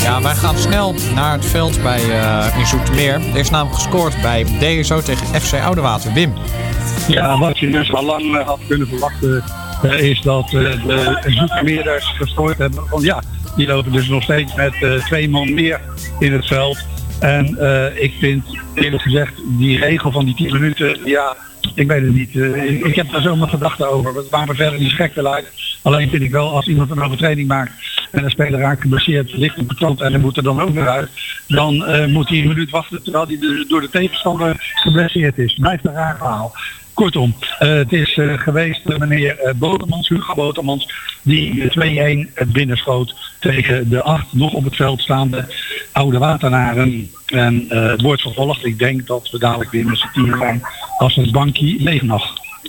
Ja, wij gaan snel naar het veld in Zoetermeer. Er is namelijk gescoord bij DSO tegen FC Oudewater. Wim. Ja, wat je dus al lang had kunnen verwachten is dat de Zoetermeerders gescoord hebben. Want ja, die lopen dus nog steeds met 2 man meer in het veld. En ik vind eerlijk gezegd die regel van die 10 minuten, ja, ik weet het niet. Ik heb daar zo mijn gedachten over. Het maakt me verder niet gek te uit. Alleen vind ik wel, als iemand een overtreding maakt en een speler raakt geblesseerd, ligt op de kant en dan moet er dan ook weer uit, dan moet hij een minuut wachten terwijl hij door de tegenstander geblesseerd is. Blijft een raar verhaal. Kortom, het is geweest meneer Botermans, Hugo Botermans, die 2-1 binnenschoot tegen de 8 nog op het veld staande Oude Wateraren. En het wordt vervolgd. Ik denk dat we dadelijk weer met z'n 10 zijn als het bankje leeg mag.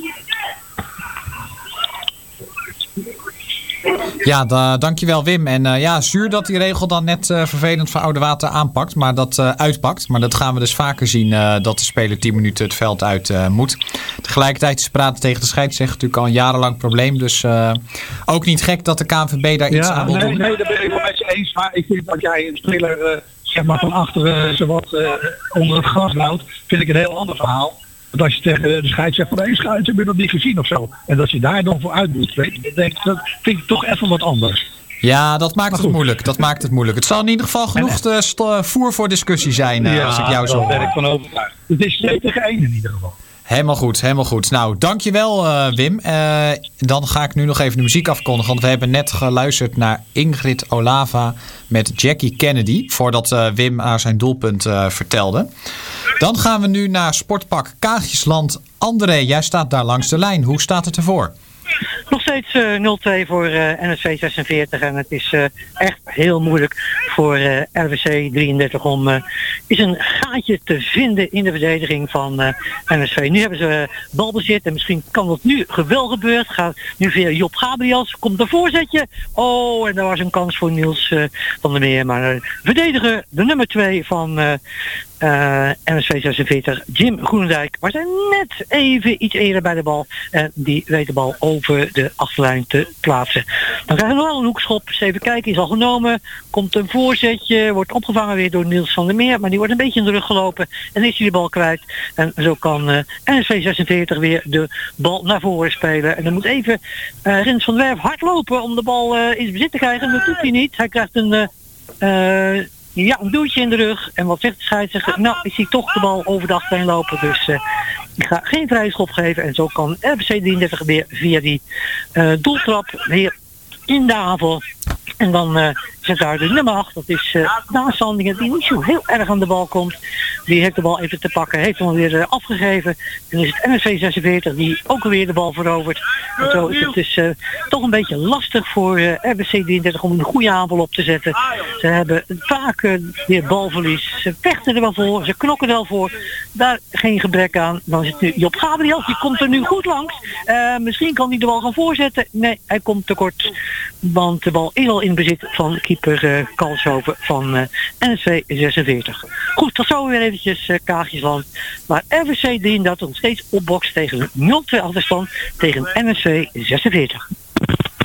Ja, dankjewel Wim. En zuur dat die regel dan net vervelend voor Oude Water aanpakt, maar dat uitpakt. Maar dat gaan we dus vaker zien, dat de speler 10 minuten het veld uit moet. Tegelijkertijd is praten tegen de scheidsrechter natuurlijk al een jarenlang probleem. Dus ook niet gek dat de KNVB daar iets aan wil doen. Nee, daar ben ik wel met je eens. Maar ik vind dat jij een speler zeg maar van achteren zowat onder het gras houdt, vind ik een heel ander verhaal. Want als je tegen de scheidsrechter van scheidsrechter heb je dat niet gezien of zo. En dat je daar dan voor uit moet, dat vind ik toch even wat anders. Ja, dat maakt het moeilijk. Het zal in ieder geval genoeg voer voor discussie zijn, als ik jou zo hoor. Daar ben ik van overtuigd. Het is 2-1 in ieder geval. Helemaal goed. Nou, dankjewel Wim. Dan ga ik nu nog even de muziek afkondigen. Want we hebben net geluisterd naar Ingrid Olava met Jackie Kennedy. Voordat Wim aan zijn doelpunt vertelde. Dan gaan we nu naar Sportpark Kaagjesland. André, jij staat daar langs de lijn. Hoe staat het ervoor? Nog steeds 0-2 voor NSV 46 en het is echt heel moeilijk voor RWC 33 om is een gaatje te vinden in de verdediging van NSV. Nu hebben ze balbezit en misschien kan dat nu wel gebeuren. Gaat nu via Job Gabriels, komt een voorzetje. Oh, en daar was een kans voor Niels van der Meer. Maar verdediger, de nummer 2 van NSV 46, Jim Groenendijk, maar zijn net even iets eerder bij de bal en die weet de bal over de achterlijn te plaatsen. Dan krijgen we nog wel een hoekschop. Dus even kijken, is al genomen. Komt een voorzetje, wordt opgevangen weer door Niels van der Meer, maar die wordt een beetje in de rug gelopen en is hij de bal kwijt. En zo kan NSV 46 weer de bal naar voren spelen. En dan moet even Rens van der Werf hard lopen om de bal in bezit te krijgen. Dat doet hij niet. Hij krijgt een duwtje in de rug. En wat zegt de scheidsrechter? Nou, ik zie toch de bal over de achterlijn lopen. Dus ik ga geen vrije schop geven. En zo kan RBC 33 weer via die doeltrap weer in de aanval. En dan zit daar de nummer 8. Dat is Daan Sandingen, die niet zo heel erg aan de bal komt. Die heeft de bal even te pakken. Heeft hem weer afgegeven. En is het NSV 46 die ook weer de bal verovert. En zo is het dus toch een beetje lastig voor RBC 33 om een goede aanval op te zetten. Ze hebben vaak weer balverlies. Ze vechten er wel voor. Ze knokken er wel voor. Daar geen gebrek aan. Dan zit nu Job Gabriel. Die komt er nu goed langs. Misschien kan hij de bal gaan voorzetten. Nee, hij komt tekort. Want de bal is al in bezit van keeper Kalshoven van NSV 46. Goed, tot zo weer eventjes Kaagjesland. Maar RWC 33 nog steeds opbokst tegen een 0-2 achterstand tegen NSV 46.